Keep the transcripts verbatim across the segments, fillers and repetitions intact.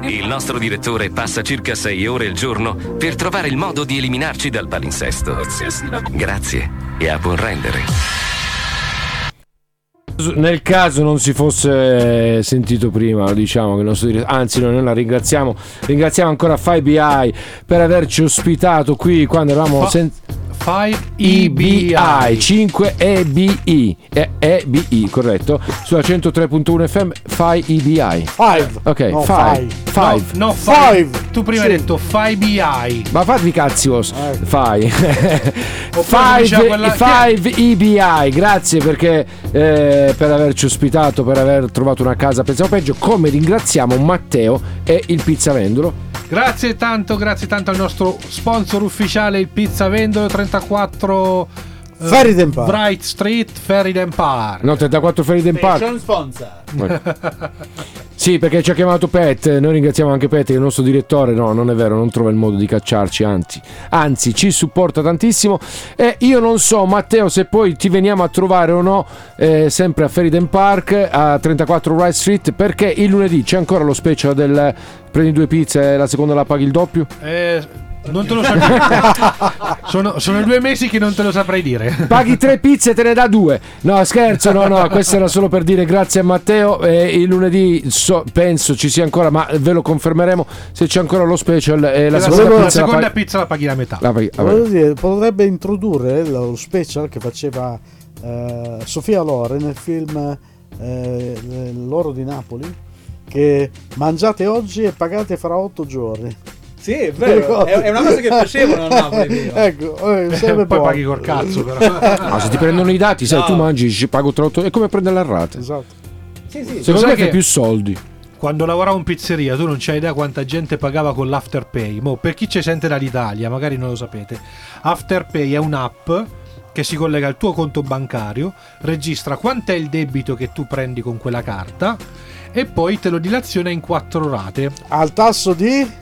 Il nostro direttore passa circa sei ore al giorno per trovare il modo di eliminarci dal palinsesto. Grazie e a buon rendere. Nel caso non si fosse sentito prima, diciamo che il nostro direttore, anzi noi la ringraziamo, ringraziamo ancora five B I per averci ospitato qui quando eravamo Fa- sen- five E B I cinque E B I E E B I corretto sulla centotré virgola uno F M five E B I five ok no, five five. No, no Five. five. Tu prima Sì. hai detto five B I. ma fatti cazzi vos Ecco. fai Oppure diceva quella- five E B I grazie perché eh, per averci ospitato, per aver trovato una casa pensavo peggio, come ringraziamo Matteo e il Pizzavendolo. Grazie tanto, grazie tanto al nostro sponsor ufficiale, il Pizzavendolo trentaquattro eh, Ferryden Park. Bright Street, Ferryden Park. No, trentaquattro Ferryden Park. Station sponsor. Sì, perché ci ha chiamato Pet, noi ringraziamo anche Pet che è il nostro direttore, no, non è vero, non trova il modo di cacciarci, anzi, anzi ci supporta tantissimo e io non so Matteo se poi ti veniamo a trovare o no eh, sempre a Ferryden Park a trentaquattro Wright Street perché il lunedì c'è ancora lo special del prendi due pizze e la seconda la paghi il doppio. Eh, non te lo so dire. sono, sono due mesi che non te lo saprei dire. Paghi tre pizze e te ne dà due. No, scherzo, no, no, questo era solo per dire grazie a Matteo. E il lunedì so, penso ci sia ancora, ma ve lo confermeremo se c'è ancora lo special. E la, La, seconda, seconda, la pizza, seconda la paghi, pizza la paghi la metà. la paghi- vabbè. Volevo dire, potrebbe introdurre lo special che faceva eh, Sofia Loren nel film eh, L'oro di Napoli, che mangiate oggi e pagate fra otto giorni. Sì, è vero, è, è una cosa che facevano a Napoli prima. Ecco, eh, Eh, sarebbe poi buono. paghi col cazzo però. No, se ti prendono i dati, sai, No. tu mangi, ci pago troppo. È come prendere le rate. Esatto. Sì, sì. Secondo sai me fai che- più soldi. Quando lavoravo in pizzeria tu non c'hai idea quanta gente pagava con l'Afterpay. Mo, per chi ci sente dall'Italia, magari non lo sapete, Afterpay è un'app che si collega al tuo conto bancario, registra quant'è il debito che tu prendi con quella carta e poi te lo dilaziona in quattro rate. Al tasso di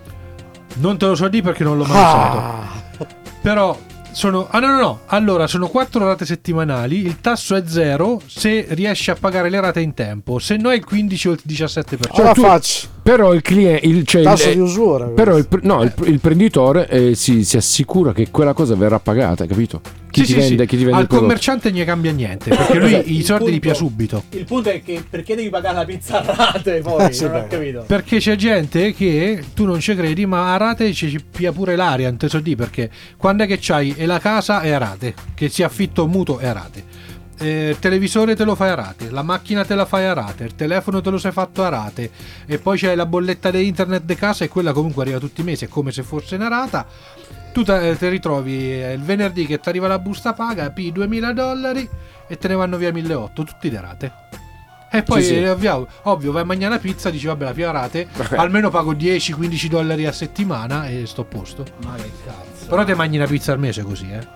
Non te lo so dire perché non l'ho mai usato. ah, Però sono ah no no no allora sono quattro rate settimanali, il tasso è zero se riesci a pagare le rate in tempo, se no è il quindici o il diciassette per cento. alla tu- faccia. Però il cliente, il, cioè, Tasso il- di usura. però il, no, il, il prenditore eh, si, si assicura che quella cosa verrà pagata, capito? Chi Sì, ti sì, vende, sì. chi ti vende Al il prodotto. commerciante non gli cambia niente perché lui Cos'è? i Il soldi li punto- pia subito. Il punto è che perché devi pagare la pizza a rate poi? Sì, non beh. ho capito. Perché c'è gente che tu non ci credi, ma a rate ci pia pure l'aria, non te so di perché quando è che c'hai e la casa è a rate, che sia affitto o mutuo è a rate. Eh, il televisore te lo fai a rate, la macchina te la fai a rate, il telefono te lo sei fatto a rate e poi c'hai la bolletta di internet di casa e quella comunque arriva tutti i mesi, è come se fosse una rata. Tu te, te ritrovi eh, il venerdì che ti arriva la busta paga, pigli duemila dollari e te ne vanno via milleottocento, tutti le rate. E poi Sì, sì. eh, ovvio, ovvio, vai a mangiare la pizza, dici vabbè la pia rate, almeno pago dieci quindici dollari a settimana e sto a posto. Ma che cazzo. Però te mangi una pizza al mese così, eh.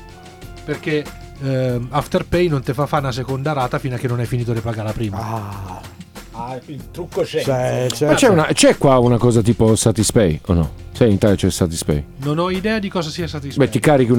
Perché eh, Afterpay non ti fa fare una seconda rata fino a che non hai finito di pagare la prima. Ah, Ah, il trucco c'è. c'è, insomma. c'è. Ma c'è, una, c'è qua una cosa tipo Satispay o no? C'è in Italia c'è Satispay? Non ho idea di cosa sia Satispay. Beh, ti carichi